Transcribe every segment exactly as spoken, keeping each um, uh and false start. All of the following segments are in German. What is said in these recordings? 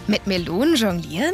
Mit Melonen jonglieren?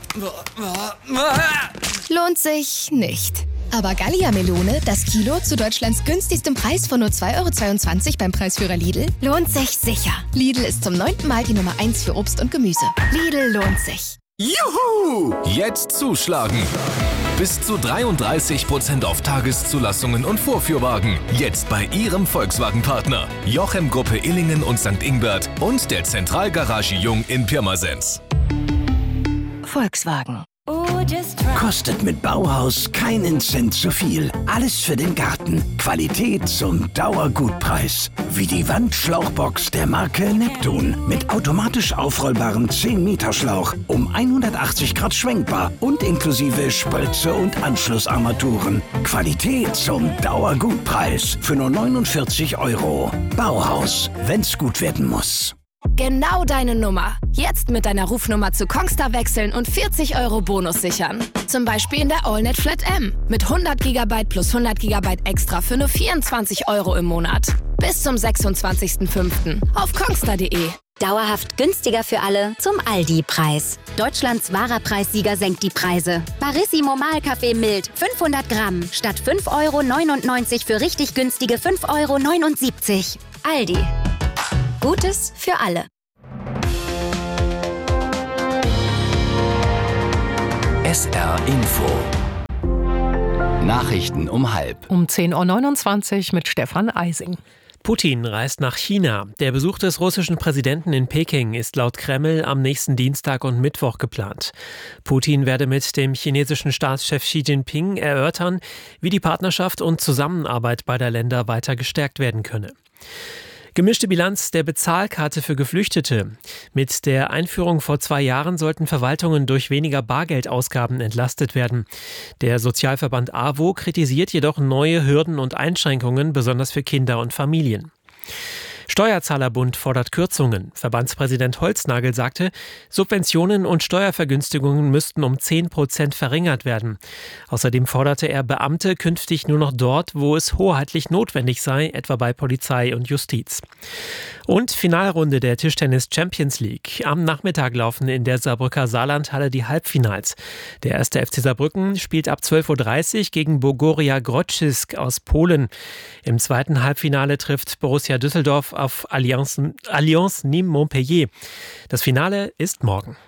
Lohnt sich nicht. Aber Gallia-Melone, das Kilo zu Deutschlands günstigstem Preis von nur zwei Euro zweiundzwanzig beim Preisführer Lidl, lohnt sich sicher. Lidl ist zum neunten Mal die Nummer eins für Obst und Gemüse. Lidl lohnt sich. Juhu! Jetzt zuschlagen! Bis zu dreiunddreißig Prozent auf Tageszulassungen und Vorführwagen. Jetzt bei Ihrem Volkswagen-Partner. Jochem Gruppe Illingen und Sankt Ingbert und der Zentralgarage Jung in Pirmasens. Volkswagen. Kostet mit Bauhaus keinen Cent zu viel. Alles für den Garten. Qualität zum Dauergutpreis. Wie die Wandschlauchbox der Marke Neptun. Mit automatisch aufrollbarem zehn Meter Schlauch. Um hundertachtzig Grad schwenkbar. Und inklusive Spritze und Anschlussarmaturen. Qualität zum Dauergutpreis. Für nur neunundvierzig Euro. Bauhaus. Wenn's gut werden muss. Genau deine Nummer. Jetzt mit deiner Rufnummer zu Kongstar wechseln und vierzig Euro Bonus sichern. Zum Beispiel in der AllNet Flat M. Mit hundert Gigabyte plus hundert Gigabyte extra für nur vierundzwanzig Euro im Monat. Bis zum sechsundzwanzigsten fünften auf kongstar punkt de. Dauerhaft günstiger für alle zum Aldi-Preis. Deutschlands wahrer Preissieger senkt die Preise. Barissimo Mahlkaffee mild fünfhundert Gramm statt fünf Euro neunundneunzig für richtig günstige fünf Euro neunundsiebzig. Aldi. Gutes für alle. S R Info. Nachrichten um halb. Um zehn Uhr neunundzwanzig mit Stefan Eising. Putin reist nach China. Der Besuch des russischen Präsidenten in Peking ist laut Kreml am nächsten Dienstag und Mittwoch geplant. Putin werde mit dem chinesischen Staatschef Xi Jinping erörtern, wie die Partnerschaft und Zusammenarbeit beider Länder weiter gestärkt werden könne. Gemischte Bilanz der Bezahlkarte für Geflüchtete. Mit der Einführung vor zwei Jahren sollten Verwaltungen durch weniger Bargeldausgaben entlastet werden. Der Sozialverband A W O kritisiert jedoch neue Hürden und Einschränkungen, besonders für Kinder und Familien. Steuerzahlerbund fordert Kürzungen. Verbandspräsident Holznagel sagte, Subventionen und Steuervergünstigungen müssten um zehn Prozent verringert werden. Außerdem forderte er Beamte künftig nur noch dort, wo es hoheitlich notwendig sei, etwa bei Polizei und Justiz. Und Finalrunde der Tischtennis Champions League. Am Nachmittag laufen in der Saarbrücker Saarlandhalle die Halbfinals. Der erste F C Saarbrücken spielt ab zwölf Uhr dreißig gegen Bogoria Grodzisk aus Polen. Im zweiten Halbfinale trifft Borussia Düsseldorf auf Allianz, Allianz Nîmes-Montpellier. Das Finale ist morgen.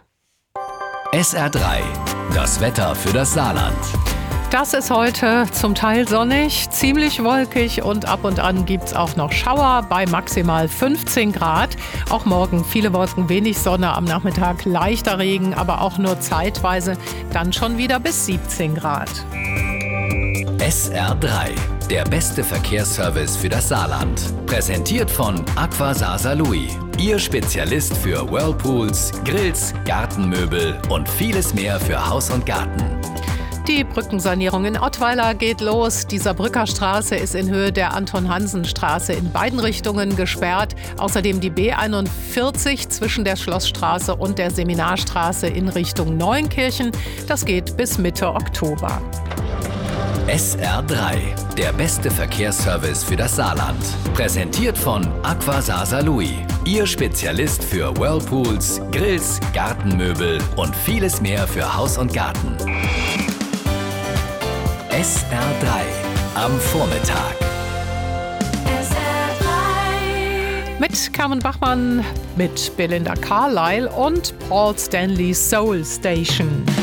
S R drei. Das Wetter für das Saarland. Das ist heute zum Teil sonnig, ziemlich wolkig und ab und an gibt es auch noch Schauer bei maximal fünfzehn Grad. Auch morgen viele Wolken, wenig Sonne, am Nachmittag leichter Regen, aber auch nur zeitweise, dann schon wieder bis siebzehn Grad. S R drei. Der beste Verkehrsservice für das Saarland. Präsentiert von Aqua Saar-Saarlouis. Ihr Spezialist für Whirlpools, Grills, Gartenmöbel und vieles mehr für Haus und Garten. Die Brückensanierung in Ottweiler geht los. Die Saarbrücker Straße ist in Höhe der Anton-Hansen-Straße in beiden Richtungen gesperrt. Außerdem die B einundvierzig zwischen der Schlossstraße und der Seminarstraße in Richtung Neunkirchen. Das geht bis Mitte Oktober. S R drei. Der beste Verkehrsservice für das Saarland. Präsentiert von Aqua Saar-Saarlouis. Ihr Spezialist für Whirlpools, Grills, Gartenmöbel und vieles mehr für Haus und Garten. S R drei am Vormittag. S R drei Mit Carmen Bachmann, mit Belinda Carlisle und Paul Stanley Soul Station.